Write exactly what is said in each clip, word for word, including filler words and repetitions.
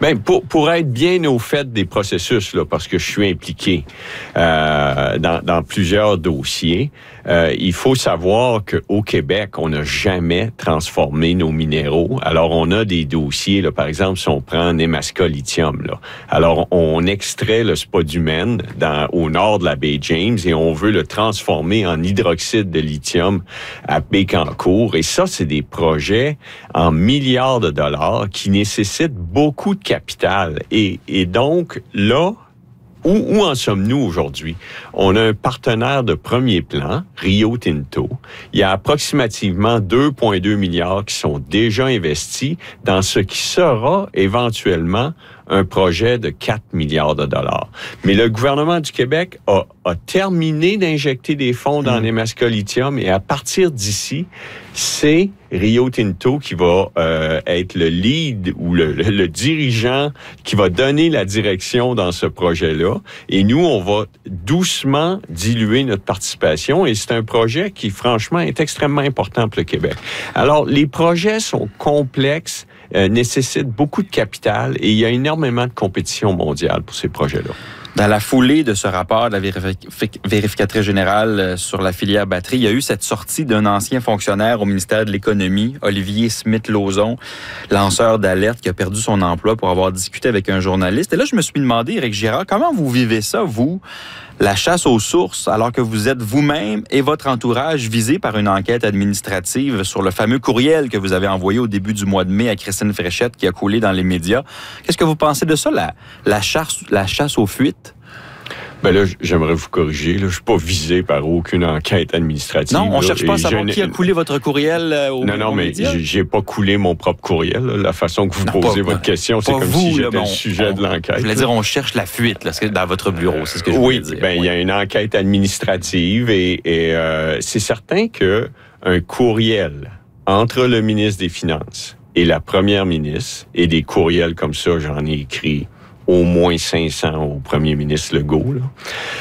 Bien, pour, pour être bien au fait des processus, là, parce que je suis impliqué euh, dans, dans plusieurs dossiers, euh, il faut savoir qu'au Québec, on n'a jamais transformé nos minéraux. Alors, on a des dossiers, là, par exemple, si on prend Nemaska Lithium, là. Alors, on extrait le spodumène dans, au nord de la baie James et on veut le transformer en hydroxyde de lithium à Bécancour. Et ça, c'est des projets en milliards de dollars qui nécessitent beaucoup de capital. Et, et donc, là, où, où en sommes-nous aujourd'hui? On a un partenaire de premier plan, Rio Tinto. Il y a approximativement deux virgule deux milliards qui sont déjà investis dans ce qui sera éventuellement un projet de quatre milliards de dollars. Mais le gouvernement du Québec a, a terminé d'injecter des fonds dans mmh. Nemaska Lithium et à partir d'ici, c'est Rio Tinto qui va euh, être le lead ou le, le, le dirigeant qui va donner la direction dans ce projet-là. Et nous, on va doucement diluer notre participation et c'est un projet qui, franchement, est extrêmement important pour le Québec. Alors, les projets sont complexes, euh, nécessitent beaucoup de capital et il y a énormément de compétition mondiale pour ces projets-là. Dans la foulée de ce rapport de la vérific- vérificatrice générale sur la filière batterie, il y a eu cette sortie d'un ancien fonctionnaire au ministère de l'Économie, Olivier Smith-Lauzon, lanceur d'alerte qui a perdu son emploi pour avoir discuté avec un journaliste. Et là, je me suis demandé, Éric Girard, comment vous vivez ça, vous, la chasse aux sources, alors que vous êtes vous-même et votre entourage visés par une enquête administrative sur le fameux courriel que vous avez envoyé au début du mois de mai à Christine Fréchette qui a coulé dans les médias. Qu'est-ce que vous pensez de ça, la, la, chasse, la chasse aux fuites? Ben là, j'aimerais vous corriger. Là, je suis pas visé par aucune enquête administrative. Non, on là, cherche pas à savoir qui a coulé votre courriel euh, au Non, non, mais médias. j'ai, j'ai pas coulé mon propre courriel. Là. La façon que vous non, posez pas, votre question, c'est comme vous, si j'étais là, bon, le sujet on, de l'enquête. Je voulais dire, on cherche la fuite là, dans votre bureau, c'est ce que je voulais oui, dire. Ben, oui, il y a une enquête administrative et, et euh, c'est certain que un courriel entre le ministre des Finances et la première ministre, et des courriels comme ça, j'en ai écrit au moins cinq cents au premier ministre Legault, là.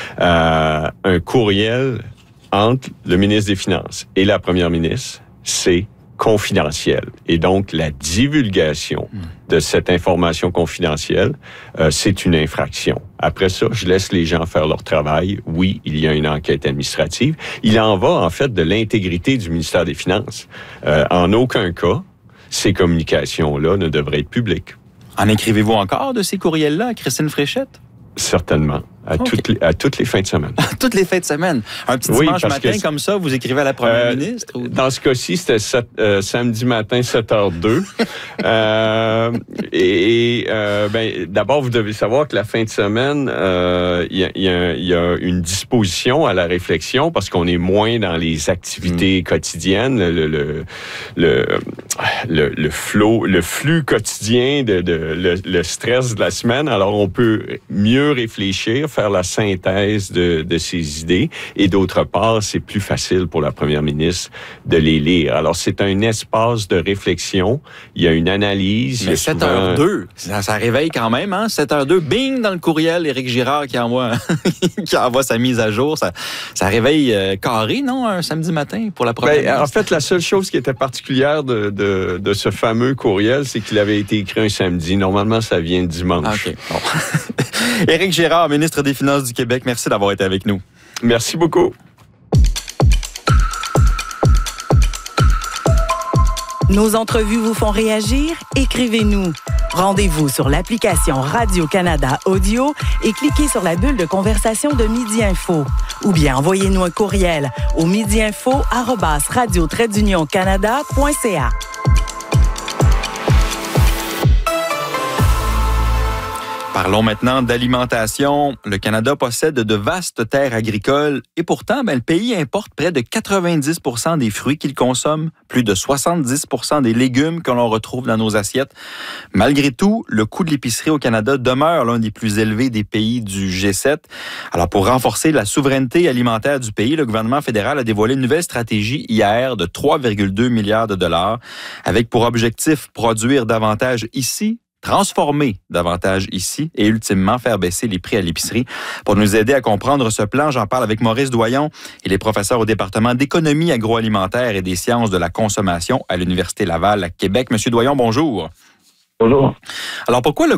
Euh, un courriel entre le ministre des Finances et la première ministre, c'est confidentiel. Et donc, la divulgation de cette information confidentielle, euh, c'est une infraction. Après ça, je laisse les gens faire leur travail. Oui, il y a une enquête administrative. Il en va, en fait, de l'intégrité du ministère des Finances. Euh, en aucun cas, ces communications-là ne devraient être publiques. En écrivez-vous encore de ces courriels-là à Christine Fréchette? Certainement. À, okay. toutes les, à toutes les fins de semaine. Toutes les fins de semaine. Un petit oui, dimanche matin comme ça, vous écrivez à la première euh, ministre? Ou... Dans ce cas-ci, c'était sept, euh, samedi matin, sept heures deux. euh, et euh, ben, d'abord, vous devez savoir que la fin de semaine, il euh, y, y, y a une disposition à la réflexion parce qu'on est moins dans les activités mmh. quotidiennes, le, le, le, le, le, flow, le flux quotidien, de, de, le, le stress de la semaine. Alors, on peut mieux réfléchir, faire la synthèse de, de ces idées. Et d'autre part, c'est plus facile pour la première ministre de les lire. Alors, c'est un espace de réflexion. Il y a une analyse. Mais sept heures deux, ça, ça réveille quand même, hein? sept heures deux, bing, dans le courriel, Éric Girard qui envoie, qui envoie sa mise à jour. Ça, ça réveille euh, carré, non, un samedi matin pour la première ben, ministre? En fait, la seule chose qui était particulière de, de, de ce fameux courriel, c'est qu'il avait été écrit un samedi. Normalement, ça vient dimanche. OK. Bon. Éric Girard, ministre des Finances du Québec, merci d'avoir été avec nous. Merci beaucoup. Nos entrevues vous font réagir? Écrivez-nous. Rendez-vous sur l'application Radio-Canada Audio et cliquez sur la bulle de conversation de Midi Info. Ou bien envoyez-nous un courriel au midiinfo arobase radio trait d'union canada point c a. Parlons maintenant d'alimentation. Le Canada possède de vastes terres agricoles et pourtant, ben, le pays importe près de quatre-vingt-dix pour cent des fruits qu'il consomme, plus de soixante-dix pour cent des légumes que l'on retrouve dans nos assiettes. Malgré tout, le coût de l'épicerie au Canada demeure l'un des plus élevés des pays du G sept. Alors, pour renforcer la souveraineté alimentaire du pays, le gouvernement fédéral a dévoilé une nouvelle stratégie hier de trois virgule deux milliards de dollars, avec pour objectif produire davantage ici, transformer davantage ici et ultimement faire baisser les prix à l'épicerie. Pour nous aider à comprendre ce plan, j'en parle avec Maurice Doyon. Il est professeur au département d'économie agroalimentaire et des sciences de la consommation à l'Université Laval à Québec. Monsieur Doyon, bonjour. Bonjour. Alors, pourquoi le